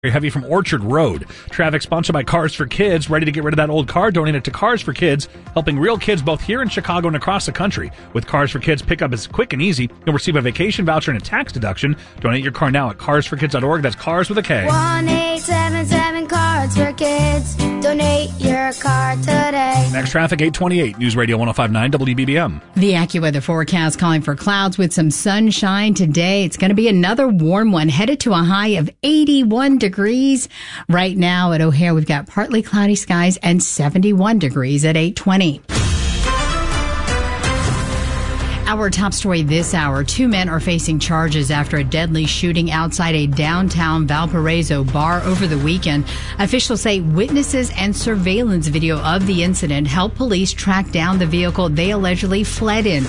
Heavy from Orchard Road. Traffic sponsored by Cars for Kids. Ready to get rid of that old car? Donate it to Cars for Kids, helping real kids both here in Chicago and across the country. With Cars for Kids, pickup is quick and easy. You'll receive a vacation voucher and a tax deduction. Donate your car now at carsforkids.org. That's cars with a K. 1-877 Cars for Kids. Donate your car today. Next traffic, 828. News Radio 105.9 WBBM. The AccuWeather forecast calling for clouds with some sunshine today. It's going to be another warm one, headed to a high of 81 degrees. Right now at O'Hare, we've got partly cloudy skies and 71 degrees at 8:20. Our top story this hour, 2 men are facing charges after a deadly shooting outside a downtown Valparaiso bar over the weekend. Officials say witnesses and surveillance video of the incident helped police track down the vehicle they allegedly fled in.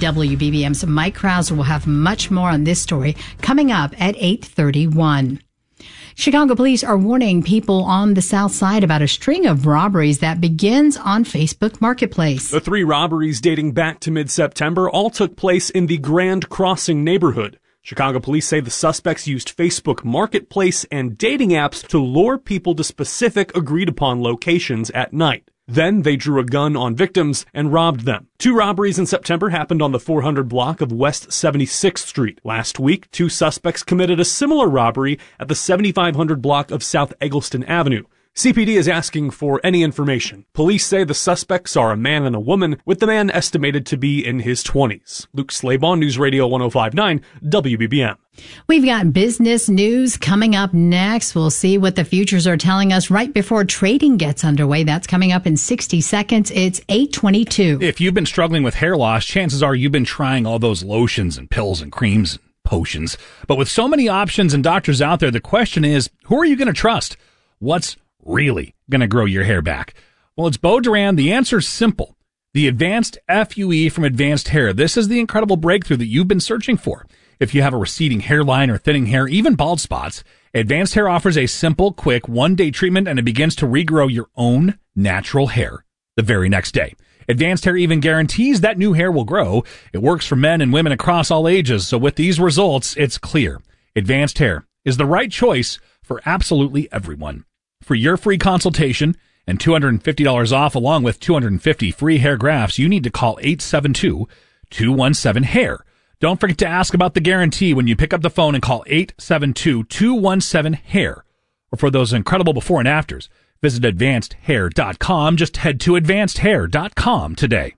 WBBM's Mike Krauser will have much more on this story coming up at 8:31. Chicago police are warning people on the South Side about a string of robberies that begins on Facebook Marketplace. The 3 robberies dating back to mid-September all took place in the Grand Crossing neighborhood. Chicago police say the suspects used Facebook Marketplace and dating apps to lure people to specific agreed-upon locations at night. Then they drew a gun on victims and robbed them. 2 robberies in September happened on the 400 block of West 76th Street. Last week, 2 suspects committed a similar robbery at the 7500 block of South Eggleston Avenue. CPD is asking for any information. Police say the suspects are a man and a woman, with the man estimated to be in his 20s. Luke Slabaugh, News Radio 105.9 WBBM. We've got business news coming up next. We'll see what the futures are telling us right before trading gets underway. That's coming up in 60 seconds. It's 8:22. If you've been struggling with hair loss, chances are you've been trying all those lotions and pills and creams and potions. But with so many options and doctors out there, the question is, who are you going to trust? What's really going to grow your hair back? Well, it's Beau Duran. The answer's simple. The Advanced FUE from Advanced Hair. This is the incredible breakthrough that you've been searching for. If you have a receding hairline or thinning hair, even bald spots, Advanced Hair offers a simple, quick, one-day treatment, and it begins to regrow your own natural hair the very next day. Advanced Hair even guarantees that new hair will grow. It works for men and women across all ages. So with these results, it's clear. Advanced Hair is the right choice for absolutely everyone. For your free consultation and $250 off along with 250 free hair grafts, you need to call 872-217-HAIR. Don't forget to ask about the guarantee when you pick up the phone and call 872-217-HAIR. Or for those incredible before and afters, visit advancedhair.com. Just head to advancedhair.com today.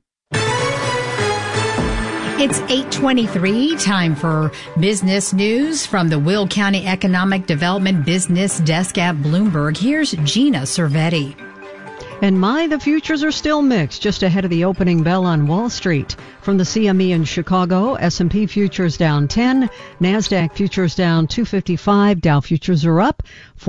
It's 8:23, time for business news from the Will County Economic Development Business Desk at Bloomberg. Here's Gina Cervetti. And the futures are still mixed just ahead of the opening bell on Wall Street. From the CME in Chicago, S&P futures down 10, NASDAQ futures down 255, Dow futures are up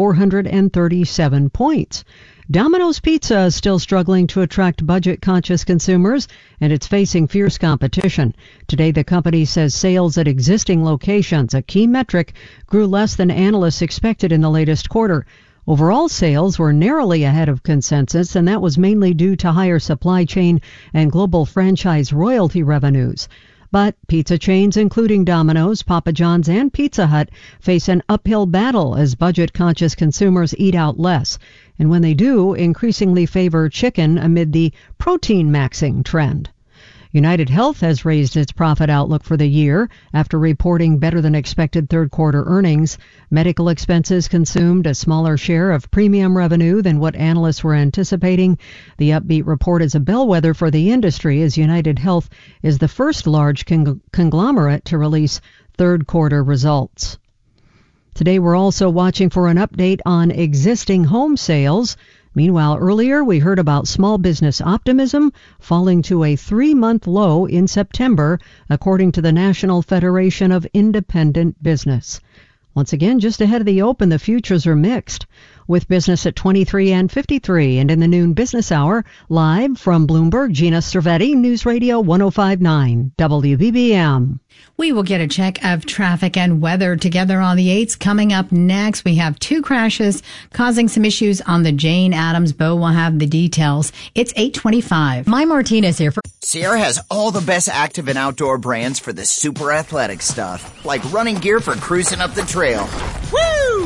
437 points. Domino's Pizza is still struggling to attract budget-conscious consumers, and it's facing fierce competition. Today, the company says sales at existing locations, a key metric, grew less than analysts expected in the latest quarter. Overall sales were narrowly ahead of consensus, and that was mainly due to higher supply chain and global franchise royalty revenues. But pizza chains, including Domino's, Papa John's, and Pizza Hut, face an uphill battle as budget-conscious consumers eat out less. And when they do, increasingly favor chicken amid the protein maxing trend. United Health has raised its profit outlook for the year after reporting better than expected third quarter earnings. Medical expenses consumed a smaller share of premium revenue than what analysts were anticipating. The upbeat report is a bellwether for the industry, as United Health is the first large conglomerate to release third quarter results. Today we're also watching for an update on existing home sales. Meanwhile, earlier we heard about small business optimism falling to a 3-month low in September, according to the National Federation of Independent Business. Once again, just ahead of the open, the futures are mixed, with business at 23 and 53. And in the noon business hour, live from Bloomberg, Gina Cervetti, News Radio 105.9 WBBM. We will get a check of traffic and weather together on the 8s. Coming up next, we have 2 crashes causing some issues on the Jane Addams. Beau will have the details. It's 8:25. My Martinez here. Sierra has all the best active and outdoor brands for the super athletic stuff, like running gear for cruising up the trail. Woo!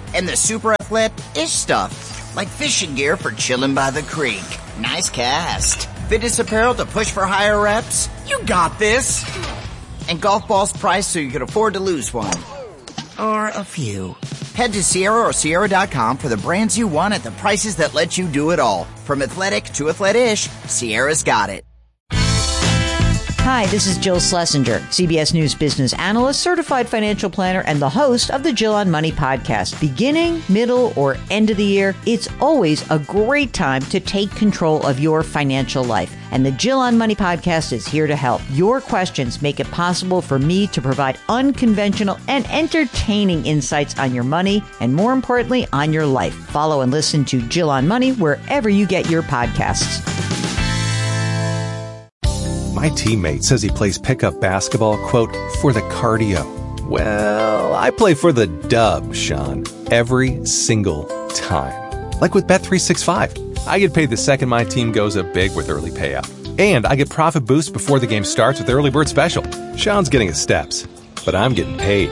And the super athlete-ish stuff, like fishing gear for chilling by the creek. Nice cast. Fitness apparel to push for higher reps. You got this. And golf balls priced so you can afford to lose one. Or a few. Head to Sierra or Sierra.com for the brands you want at the prices that let you do it all. From athletic to athlete-ish, Sierra's got it. Hi, this is Jill Schlesinger, CBS News business analyst, certified financial planner, and the host of the Jill on Money podcast. Beginning, middle, or end of the year, it's always a great time to take control of your financial life. And the Jill on Money podcast is here to help. Your questions make it possible for me to provide unconventional and entertaining insights on your money and, more importantly, on your life. Follow and listen to Jill on Money wherever you get your podcasts. My teammate says he plays pickup basketball, quote, for the cardio. Well, I play for the dub, Sean, every single time. Like with Bet365. I get paid the second my team goes up big with early payout. And I get profit boost before the game starts with Early Bird Special. Sean's getting his steps, but I'm getting paid.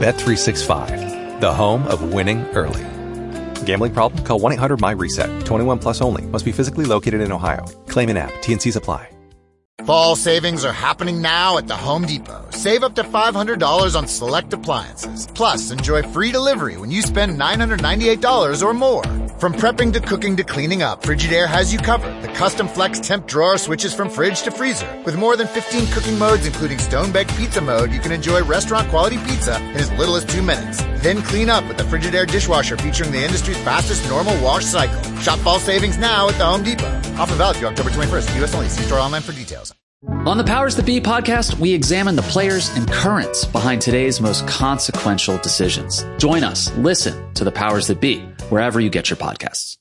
Bet365, the home of winning early. Gambling problem? Call 1-800-MY-RESET. 21 plus only. Must be physically located in Ohio. Claim in app. T&Cs apply. Fall savings are happening now at the Home Depot. Save up to $500 on select appliances. Plus, enjoy free delivery when you spend $998 or more. From prepping to cooking to cleaning up, Frigidaire has you covered. The custom flex temp drawer switches from fridge to freezer. With more than 15 cooking modes, including stone-baked pizza mode, you can enjoy restaurant-quality pizza in as little as 2 minutes. Then clean up with the Frigidaire dishwasher featuring the industry's fastest normal wash cycle. Shop fall savings now at the Home Depot. Offer valid through October 21st. U.S. only. See store online for details. On the Powers That Be podcast, we examine the players and currents behind today's most consequential decisions. Join us. Listen to the Powers That Be wherever you get your podcasts.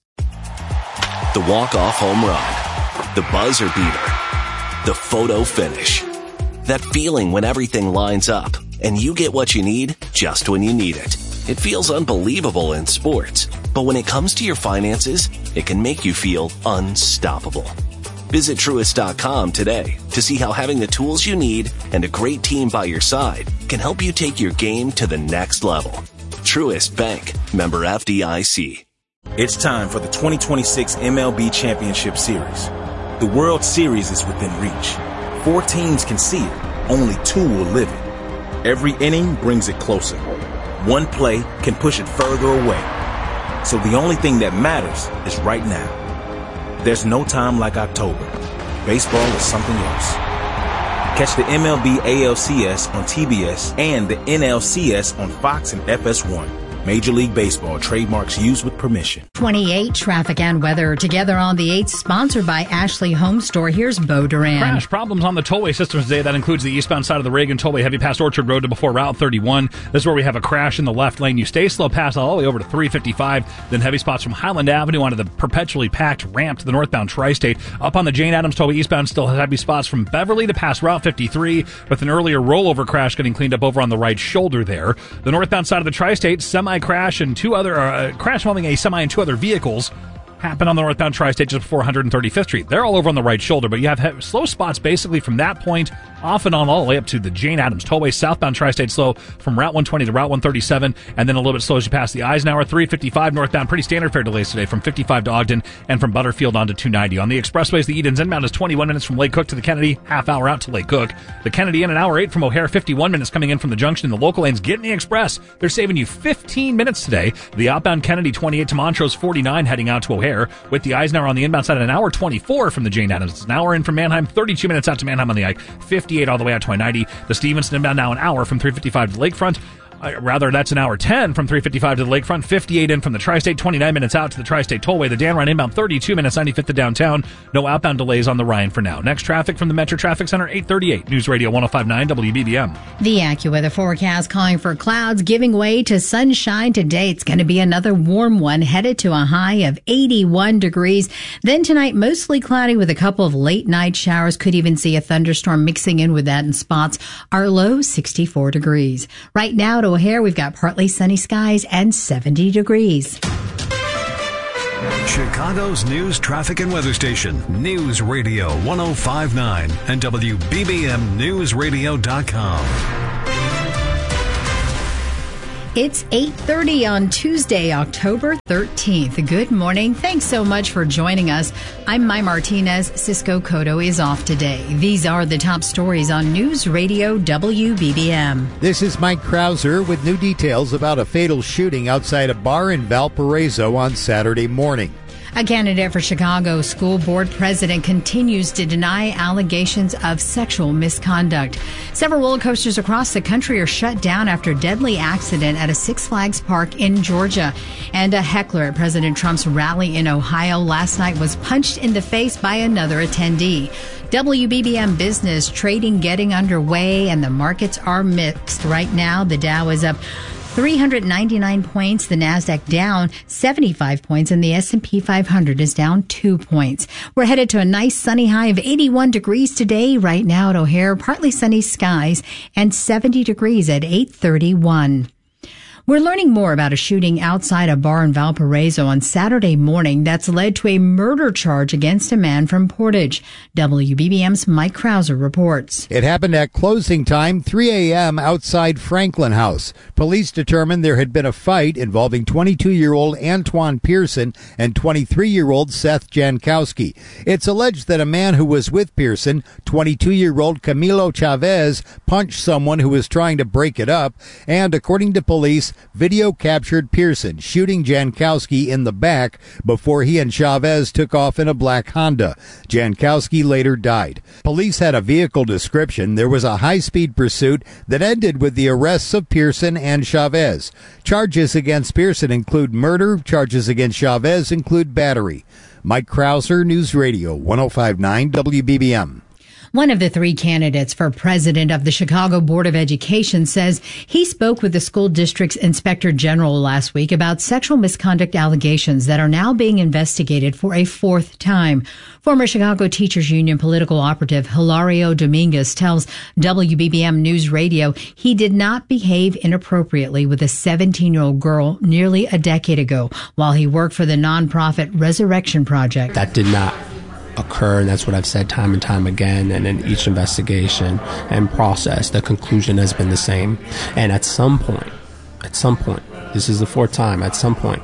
The walk-off home run, the buzzer beater, the photo finish. That feeling when everything lines up and you get what you need just when you need it. It feels unbelievable in sports, but when it comes to your finances, it can make you feel unstoppable. Visit Truist.com today to see how having the tools you need and a great team by your side can help you take your game to the next level. Truist Bank, member FDIC. It's time for the 2026 MLB Championship Series. The World Series is within reach. 4 teams can see it. Only 2 will live it. Every inning brings it closer. One play can push it further away. So the only thing that matters is right now. There's no time like October. Baseball is something else. Catch the MLB ALCS on TBS and the NLCS on Fox and FS1. Major League Baseball trademarks used with permission. 28 traffic and weather together on the 8th, sponsored by Ashley Home Store. Here's Bo Duran. Crash problems on the tollway system today. That includes the eastbound side of the Reagan Tollway, heavy past Orchard Road to before Route 31. This is where we have a crash in the left lane. You stay slow past all the way over to 355. Then heavy spots from Highland Avenue onto the perpetually packed ramp to the northbound Tri-State. Up on the Jane Addams Tollway eastbound, still has heavy spots from Beverly to past Route 53, with an earlier rollover crash getting cleaned up over on the right shoulder there. The northbound side of the Tri-State, semi-crash and crash involving a semi and 2 other vehicles happened on the northbound Tri-State just before 135th Street. They're all over on the right shoulder, but you have slow spots basically from that point off and on all the way up to the Jane Addams Tollway. Southbound Tri-State slow from Route 120 to Route 137, and then a little bit slow as you pass the Eisenhower. 355 northbound, pretty standard fare delays today from 55 to Ogden and from Butterfield on to 290. On the expressways, the Edens inbound is 21 minutes from Lake Cook to the Kennedy, half hour out to Lake Cook. The Kennedy in an hour 8 from O'Hare, 51 minutes coming in from the junction. In the local lanes, get in the express. They're saving you 15 minutes today. The outbound Kennedy, 28 to Montrose, 49 heading out to O'Hare, with the Eisenhower on the inbound side at an hour 24 from the Jane Addams. It's an hour in from Manheim, 32 minutes out to Manheim on the Ike, 58 all the way out to I-90. The Stevenson inbound now an hour from 355 to the Lakefront. That's an hour 10 from 355 to the Lakefront, 58 in from the Tri-State, 29 minutes out to the Tri-State Tollway. The Dan Ryan inbound, 32 minutes, 95th to downtown. No outbound delays on the Ryan for now. Next traffic from the Metro Traffic Center, 838. News Radio 105.9 WBBM. The AccuWeather forecast calling for clouds giving way to sunshine today. It's going to be another warm one, headed to a high of 81 degrees. Then tonight, mostly cloudy with a couple of late night showers. Could even see a thunderstorm mixing in with that in spots. Our low, 64 degrees. Right now to O'Hare, we've got partly sunny skies and 70 degrees. Chicago's news, traffic, and weather station, News Radio 105.9 and WBBMNewsRadio.com. It's 8:30 on Tuesday, October 13th. Good morning. Thanks so much for joining us. I'm Mai Martinez. Cisco Cotto is off today. These are the top stories on News Radio WBBM. This is Mike Krauser with new details about a fatal shooting outside a bar in Valparaiso on Saturday morning. A candidate for Chicago school board president continues to deny allegations of sexual misconduct. Several roller coasters across the country are shut down after a deadly accident at a Six Flags park in Georgia. And a heckler at President Trump's rally in Ohio last night was punched in the face by another attendee. WBBM Business trading getting underway and the markets are mixed. Right now, the Dow is up 399 points, the Nasdaq down 75 points, and the S&P 500 is down 2 points. We're headed to a nice sunny high of 81 degrees today. Right now at O'Hare, partly sunny skies and 70 degrees at 8:31. We're learning more about a shooting outside a bar in Valparaiso on Saturday morning that's led to a murder charge against a man from Portage. WBBM's Mike Krauser reports. It happened at closing time, 3 a.m. outside Franklin House. Police determined there had been a fight involving 22-year-old Antoine Pearson and 23-year-old Seth Jankowski. It's alleged that a man who was with Pearson, 22-year-old Camilo Chavez, punched someone who was trying to break it up, and according to police, video captured Pearson shooting Jankowski in the back before he and Chavez took off in a black Honda. Jankowski later died. Police had a vehicle description. There was a high-speed pursuit that ended with the arrests of Pearson and Chavez. Charges against Pearson include murder. Charges against Chavez include battery. Mike Krauser, News Radio 105.9 WBBM. One of the three candidates for president of the Chicago Board of Education says he spoke with the school district's inspector general last week about sexual misconduct allegations that are now being investigated for a fourth time. Former Chicago Teachers Union political operative Hilario Dominguez tells WBBM News Radio he did not behave inappropriately with a 17-year-old girl nearly a decade ago while he worked for the nonprofit Resurrection Project. That did not occur, and that's what I've said time and time again, and in each investigation and process the conclusion has been the same. And at some point, this is the fourth time, at some point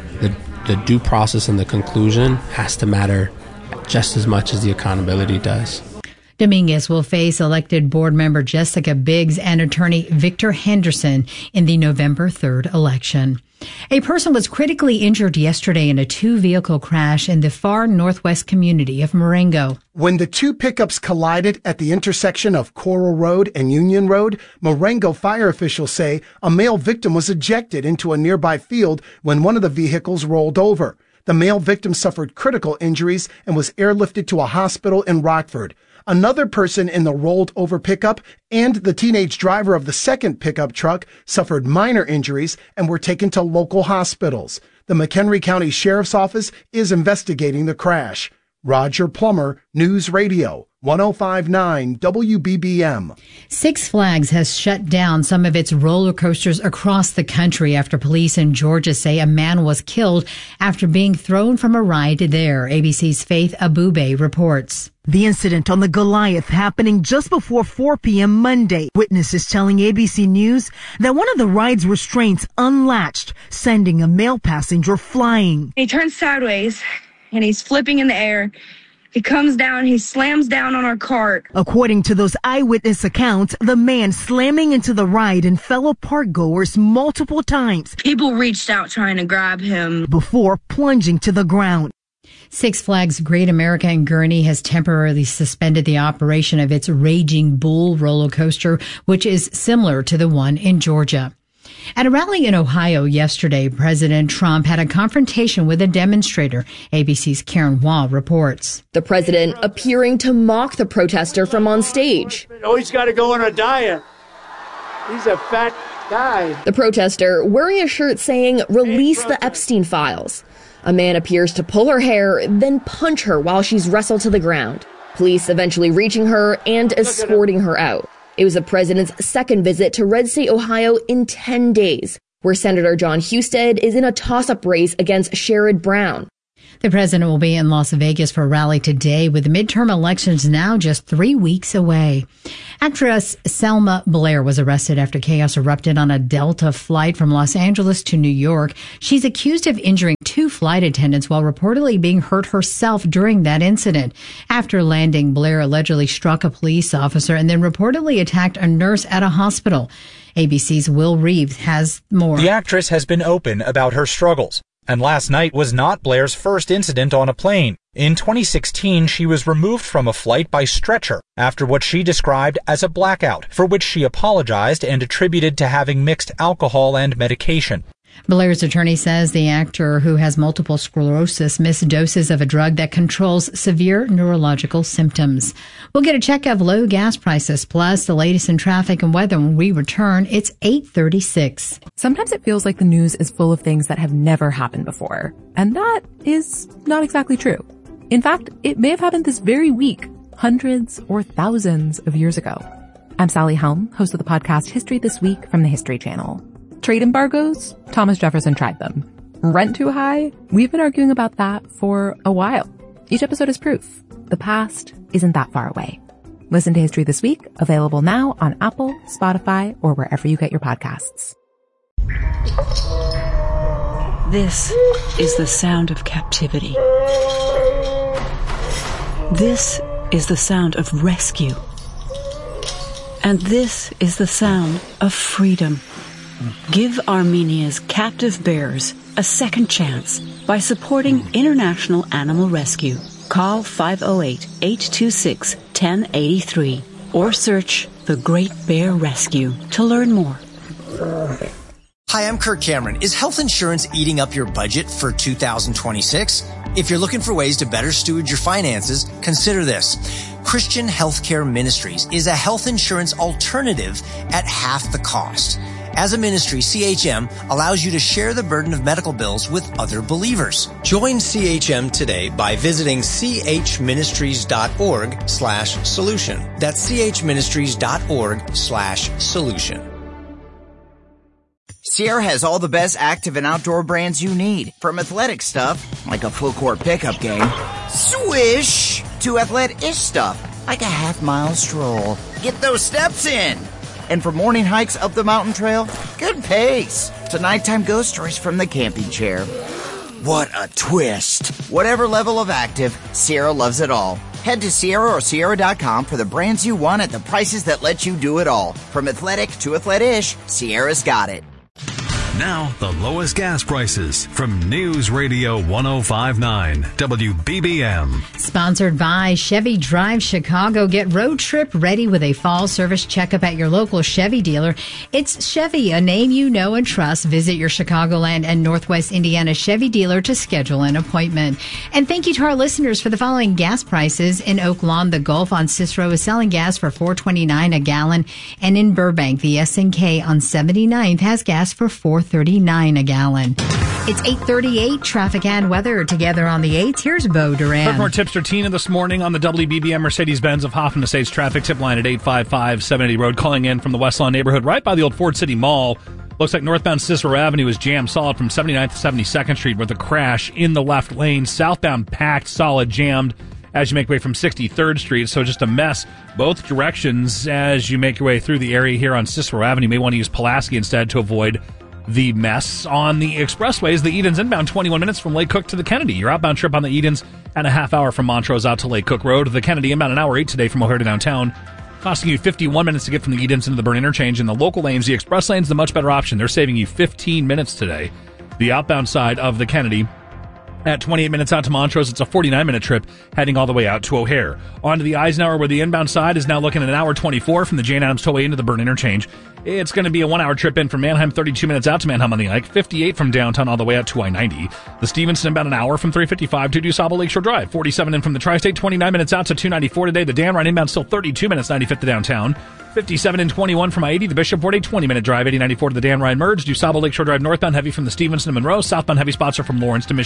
the due process and the conclusion has to matter just as much as the accountability does. Dominguez will face elected board member Jessica Biggs and attorney Victor Henderson in the November 3rd election. A person was critically injured yesterday in a two-vehicle crash in the far northwest community of Marengo. When the two pickups collided at the intersection of Coral Road and Union Road, Marengo fire officials say a male victim was ejected into a nearby field when one of the vehicles rolled over. The male victim suffered critical injuries and was airlifted to a hospital in Rockford. Another person in the rolled over pickup and the teenage driver of the second pickup truck suffered minor injuries and were taken to local hospitals. The McHenry County Sheriff's Office is investigating the crash. Roger Plummer, News Radio 105.9 WBBM. Six Flags has shut down some of its roller coasters across the country after police in Georgia say a man was killed after being thrown from a ride there. ABC's Faith Abube reports. The incident on the Goliath happening just before 4 p.m. Monday. Witnesses telling ABC News that one of the ride's restraints unlatched, sending a male passenger flying. He turns sideways and he's flipping in the air. He comes down, he slams down on our cart. According to those eyewitness accounts, the man slamming into the ride and fellow park goers multiple times. People reached out trying to grab him before plunging to the ground. Six Flags Great America in Gurnee has temporarily suspended the operation of its Raging Bull roller coaster, which is similar to the one in Georgia. At a rally in Ohio yesterday, President Trump had a confrontation with a demonstrator. ABC's Karen Wall reports. The president appearing to mock the protester from on stage. Oh, he's got to go on a diet. He's a fat guy. The protester wearing a shirt saying, "Release the Epstein files." A man appears to pull her hair, then punch her while she's wrestled to the ground. Police eventually reaching her and escorting her out. It was the president's second visit to Red State, Ohio in 10 days, where Senator John Husted is in a toss-up race against Sherrod Brown. The president will be in Las Vegas for a rally today with the midterm elections now just 3 weeks away. Actress Selma Blair was arrested after chaos erupted on a Delta flight from Los Angeles to New York. She's accused of injuring 2 flight attendants while reportedly being hurt herself during that incident. After landing, Blair allegedly struck a police officer and then reportedly attacked a nurse at a hospital. ABC's Will Reeves has more. The actress has been open about her struggles. And last night was not Blair's first incident on a plane. In 2016, she was removed from a flight by stretcher after what she described as a blackout, for which she apologized and attributed to having mixed alcohol and medication. Blair's attorney says the actor, who has multiple sclerosis, missed doses of a drug that controls severe neurological symptoms. We'll get a check of low gas prices, plus the latest in traffic and weather when we return. It's 8:36. Sometimes it feels like the news is full of things that have never happened before. And that is not exactly true. In fact, it may have happened this very week, hundreds or thousands of years ago. I'm Sally Helm, host of the podcast History This Week from the History Channel. Trade embargoes? Thomas Jefferson tried them. Rent too high? We've been arguing about that for a while. Each episode is proof. The past isn't that far away. Listen to History This Week, available now on Apple, Spotify, or wherever you get your podcasts. This is the sound of captivity. This is the sound of rescue. And this is the sound of freedom. Give Armenia's captive bears a second chance by supporting International Animal Rescue. Call 508-826-1083 or search The Great Bear Rescue to learn more. Hi, I'm Kirk Cameron. Is health insurance eating up your budget for 2026? If you're looking for ways to better steward your finances, consider this. Christian Healthcare Ministries is a health insurance alternative at half the cost. As a ministry, CHM allows you to share the burden of medical bills with other believers. Join CHM today by visiting chministries.org/solution. That's chministries.org/solution. Sierra has all the best active and outdoor brands you need. From athletic stuff, like a full court pickup game, swish, to athletic-ish stuff, like a half-mile stroll. Get those steps in. And for morning hikes up the mountain trail, good pace. To nighttime ghost stories from the camping chair. What a twist. Whatever level of active, Sierra loves it all. Head to Sierra or Sierra.com for the brands you want at the prices that let you do it all. From athletic to athletic-ish, Sierra's got it. Now, the lowest gas prices from News Radio 105.9 WBBM. Sponsored by Chevy Drive Chicago. Get road trip ready with a fall service checkup at your local Chevy dealer. It's Chevy, a name you know and trust. Visit your Chicagoland and Northwest Indiana Chevy dealer to schedule an appointment. And thank you to our listeners for the following gas prices. In Oak Lawn, the Gulf on Cicero is selling gas for $4.29 a gallon. And in Burbank, the S&K on 79th has gas for $4.39 a gallon. It's 8:38. Traffic and weather together on the 8th. Here's Bo Duran. More tipster Tina this morning on the WBBM Mercedes-Benz of Hoffman Estates traffic tip line at 855-780 Road, calling in from the West Lawn neighborhood right by the old Ford City Mall. Looks like northbound Cicero Avenue is jammed solid from 79th to 72nd Street with a crash in the left lane. Southbound packed, solid, jammed as you make way from 63rd Street. So just a mess both directions as you make your way through the area here on Cicero Avenue. You may want to use Pulaski instead to avoid the mess. On the expressways, the Edens inbound 21 minutes from Lake Cook to the Kennedy. Your outbound trip on the Edens and a half hour from Montrose out to Lake Cook Road. The Kennedy inbound an hour 8 today from O'Hare to downtown, costing you 51 minutes to get from the Edens into the Byrne interchange. In the local lanes, the express lane's the much better option. They're saving you 15 minutes today. The outbound side of the Kennedy at 28 minutes out to Montrose, it's a 49-minute trip heading all the way out to O'Hare. On to the Eisenhower, where the inbound side is now looking at an hour 24 from the Jane Addams Tollway into the Byrne interchange. It's going to be a 1 hour trip in from Manheim, 32 minutes out to Manheim on the Ike, 58 from downtown all the way out to I-90. The Stevenson about an hour from 355 to DuSable Lakeshore Drive, 47 in from the Tri-State, 29 minutes out to 294 today. The Dan Ryan inbound still 32 minutes, 95th to downtown. 57 and 21 from I-80. The Bishop Ford, a 20-minute drive, 80-94 to the Dan Ryan merge. DuSable Lakeshore Drive northbound heavy from the Stevenson to Monroe. Southbound heavy spots are from Lawrence to Michigan Avenue.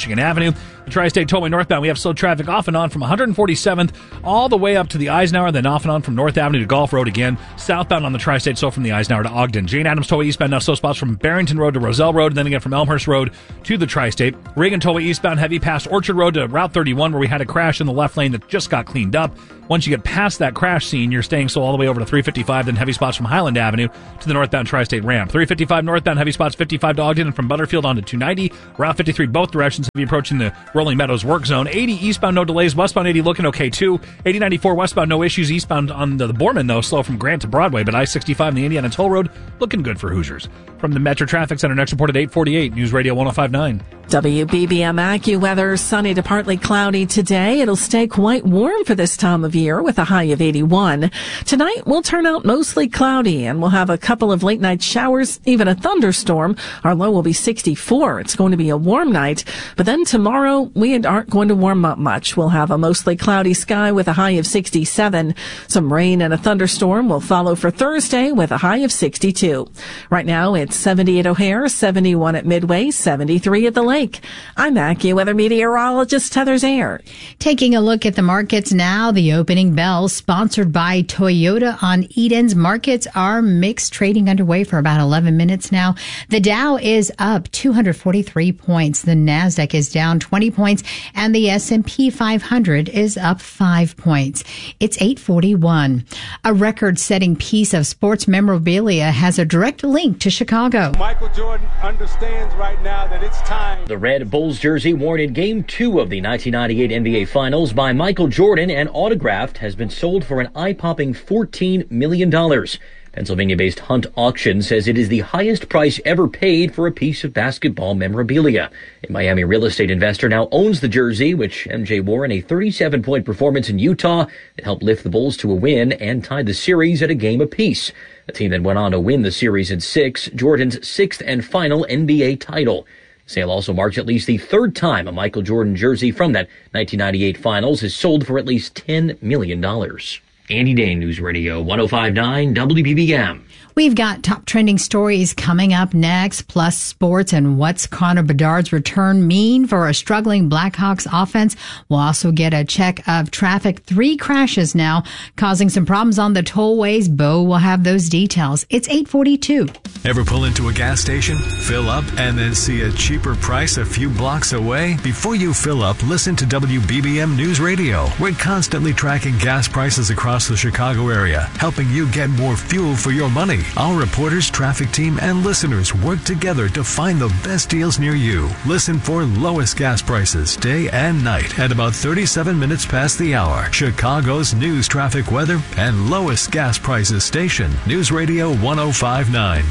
Avenue. The Tri-State Tollway northbound, we have slow traffic off and on from 147th all the way up to the Eisenhower, then off and on from North Avenue to Gulf Road again. Southbound on the Tri-State, so from the Eisenhower to Ogden. Jane Addams Tollway eastbound, now slow spots from Barrington Road to Roselle Road, and then again from Elmhurst Road to the Tri-State. Reagan Tollway eastbound, heavy past Orchard Road to Route 31, where we had a crash in the left lane that just got cleaned up. Once you get past that crash scene, you're staying slow all the way over to 355, then heavy spots from Highland Avenue to the northbound Tri-State ramp. 355 northbound, heavy spots 55 to Ogden, and from Butterfield on to 290. Route 53 both directions if you're approaching the Rolling Meadows work zone. 80 eastbound, no delays. Westbound 80 looking okay too. 8094 westbound, no issues. Eastbound on the Borman, though, slow from Grant to Broadway, but I-65 and the Indiana Toll Road looking good for Hoosiers. From the Metro Traffic Center, next report at 8:48, News Radio 105.9. WBBM AccuWeather, sunny to partly cloudy today. It'll stay quite warm for this time of year with a high of 81. Tonight will turn out mostly cloudy and we'll have a couple of late night showers, even a thunderstorm. Our low will be 64. It's going to be a warm night, but then tomorrow we aren't going to warm up much. We'll have a mostly cloudy sky with a high of 67. Some rain and a thunderstorm will follow for Thursday with a high of 62. Right now it's 70 at O'Hare, 71 at Midway, 73 at the Lake. I'm AccuWeather meteorologist Heather Zayer. Taking a look at the markets now, the opening bell sponsored by Toyota on Eden's. Markets are mixed, trading underway for about 11 minutes now. The Dow is up 243 points. The Nasdaq is down 20 points and the S&P 500 is up 5 points. It's 8:41. A record-setting piece of sports memorabilia has a direct link to Chicago. Michael Jordan understands right now that it's time. The Red Bulls jersey worn in Game 2 of the 1998 NBA Finals by Michael Jordan and autographed has been sold for an eye-popping $14 million. Pennsylvania-based Hunt Auction says it is the highest price ever paid for a piece of basketball memorabilia. A Miami real estate investor now owns the jersey, which MJ wore in a 37-point performance in Utah that helped lift the Bulls to a win and tied the series at a game apiece. The team that went on to win the series in 6, Jordan's 6th and final NBA title. Sale also marks at least the third time a Michael Jordan jersey from that 1998 Finals is sold for at least $10 million. Andy Dane, News Radio 105.9 WBBM. We've got top trending stories coming up next, plus sports and what's Connor Bedard's return mean for a struggling Blackhawks offense. We'll also get a check of traffic. 3 crashes now causing some problems on the tollways. Bo will have those details. It's 8:42. Ever pull into a gas station, fill up, and then see a cheaper price a few blocks away? Before you fill up, listen to WBBM News Radio. We're constantly tracking gas prices across the Chicago area, helping you get more fuel for your money. Our reporters, traffic team, and listeners work together to find the best deals near you. Listen for lowest gas prices day and night at about 37 minutes past the hour. Chicago's news, traffic, weather, and lowest gas prices station. News Radio 105.9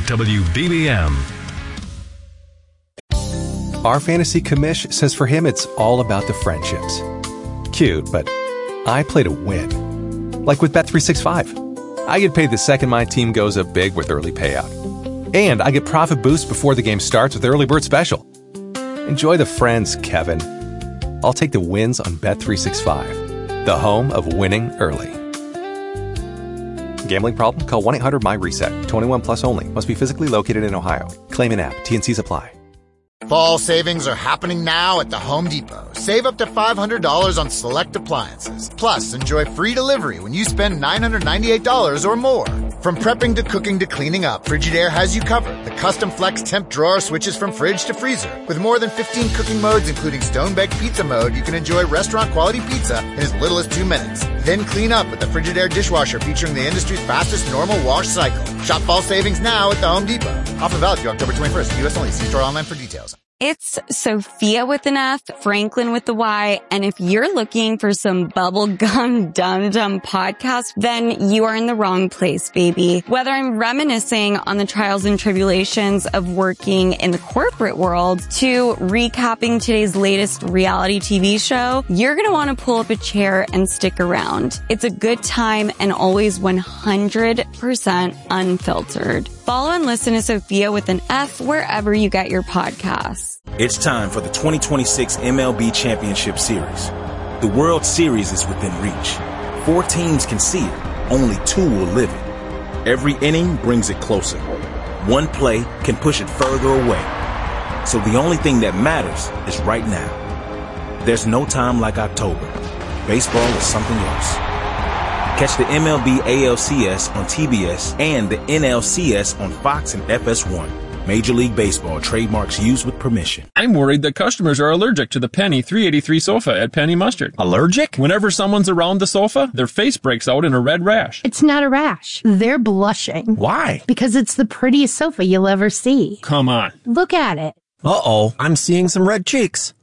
WBBM. Our fantasy commish says for him it's all about the friendships. Cute, but I play to win. Like with Bet365. I get paid the second my team goes up big with early payout. And I get profit boost before the game starts with Early Bird Special. Enjoy the friends, Kevin. I'll take the wins on Bet365, the home of winning early. Gambling problem? Call 1-800-MY-RESET. 21 plus only. Must be physically located in Ohio. Claim an app. T&Cs apply. Fall savings are happening now at the Home Depot. Save up to $500 on select appliances. Plus, enjoy free delivery when you spend $998 or more. From prepping to cooking to cleaning up, Frigidaire has you covered. The custom flex temp drawer switches from fridge to freezer. With more than 15 cooking modes, including stone-baked pizza mode, you can enjoy restaurant-quality pizza in as little as 2 minutes. Then clean up with the Frigidaire dishwasher featuring the industry's fastest normal wash cycle. Shop fall savings now at the Home Depot. Offer valid through October 21st. U.S. only. See store online for details. It's Sophia with an F, Franklin with the Y, and if you're looking for some bubblegum dum-dum podcast, then you are in the wrong place, baby. Whether I'm reminiscing on the trials and tribulations of working in the corporate world to recapping today's latest reality TV show, you're going to want to pull up a chair and stick around. It's a good time and always 100% unfiltered. Follow and listen to Sophia with an F wherever you get your podcasts. It's time for the 2026 MLB Championship Series. The World Series is within reach. 4 teams can see it. Only 2 will live it. Every inning brings it closer. One play can push it further away. So the only thing that matters is right now. There's no time like October. Baseball is something else. Catch the MLB ALCS on TBS and the NLCS on Fox and FS1. Major League Baseball trademarks used with permission. I'm worried that customers are allergic to the Penny 383 sofa at Penny Mustard. Allergic? Whenever someone's around the sofa, their face breaks out in a red rash. It's not a rash. They're blushing. Why? Because it's the prettiest sofa you'll ever see. Come on. Look at it. Uh-oh, I'm seeing some red cheeks.